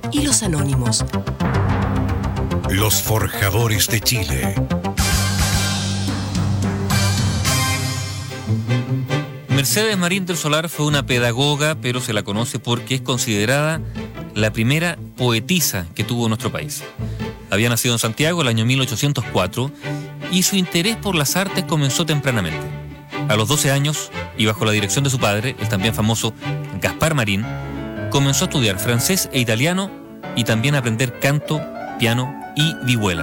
y los anónimos. Los forjadores de Chile. Mercedes Marín del Solar fue una pedagoga, pero se la conoce porque es considerada la primera poetisa que tuvo nuestro país. Había nacido en Santiago el año 1804 y su interés por las artes comenzó tempranamente. A los 12 años, y bajo la dirección de su padre, el también famoso Gaspar Marín, comenzó a estudiar francés e italiano y también a aprender canto, piano y vihuela.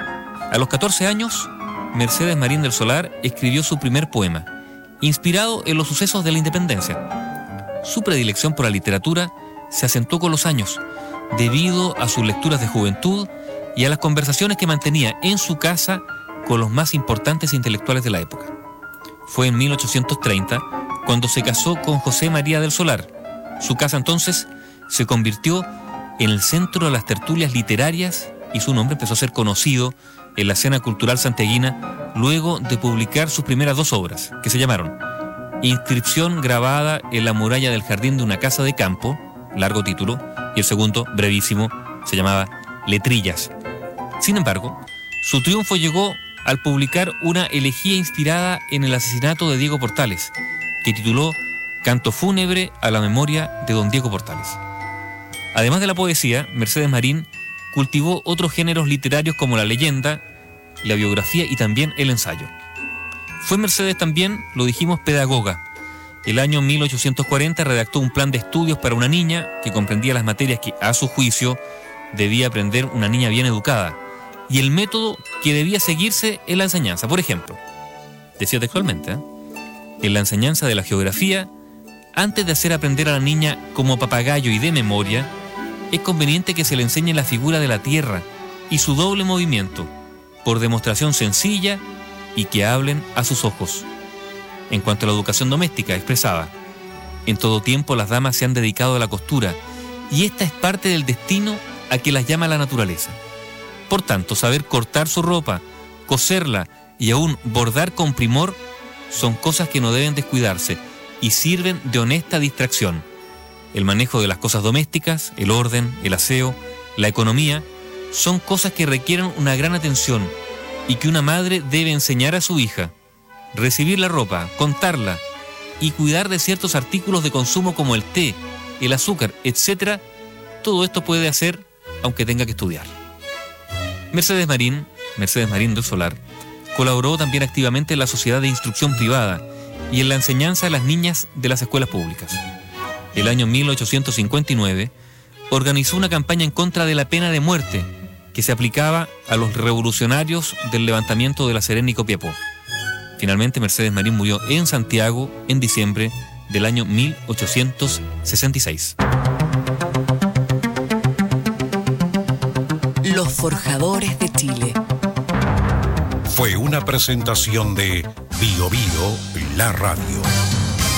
A los 14 años, Mercedes Marín del Solar escribió su primer poema, inspirado en los sucesos de la independencia. Su predilección por la literatura se acentuó con los años, debido a sus lecturas de juventud y a las conversaciones que mantenía en su casa con los más importantes intelectuales de la época. Fue en 1830 cuando se casó con José María del Solar. Su casa entonces se convirtió en el centro de las tertulias literarias y su nombre empezó a ser conocido en la escena cultural santiaguina luego de publicar sus primeras dos obras, que se llamaron Inscripción grabada en la muralla del jardín de una casa de campo, largo título, y el segundo, brevísimo, se llamaba Letrillas. Sin embargo, su triunfo llegó al publicar una elegía inspirada en el asesinato de Diego Portales, que tituló Canto fúnebre a la memoria de don Diego Portales. Además de la poesía, Mercedes Marín cultivó otros géneros literarios como la leyenda, la biografía y también el ensayo. Fue Mercedes también, lo dijimos, pedagoga. El año 1840 redactó un plan de estudios para una niña que comprendía las materias que, a su juicio, debía aprender una niña bien educada y el método que debía seguirse en la enseñanza. Por ejemplo, decía textualmente, en la enseñanza de la geografía, antes de hacer aprender a la niña como papagayo y de memoria, es conveniente que se le enseñe la figura de la tierra y su doble movimiento, por demostración sencilla y que hablen a sus ojos. En cuanto a la educación doméstica, expresaba, en todo tiempo las damas se han dedicado a la costura y esta es parte del destino a que las llama la naturaleza. Por tanto, saber cortar su ropa, coserla y aún bordar con primor son cosas que no deben descuidarse y sirven de honesta distracción. El manejo de las cosas domésticas, el orden, el aseo, la economía, son cosas que requieren una gran atención y que una madre debe enseñar a su hija. Recibir la ropa, contarla y cuidar de ciertos artículos de consumo como el té, el azúcar, etc. Todo esto puede hacer aunque tenga que estudiar. Mercedes Marín del Solar, colaboró también activamente en la Sociedad de Instrucción Privada y en la enseñanza a las niñas de las escuelas públicas. El año 1859 organizó una campaña en contra de la pena de muerte que se aplicaba a los revolucionarios del levantamiento de La Serena y Copiapó. Finalmente, Mercedes Marín murió en Santiago en diciembre del año 1866. Los forjadores de Chile. Fue una presentación de Bio Bio, la radio.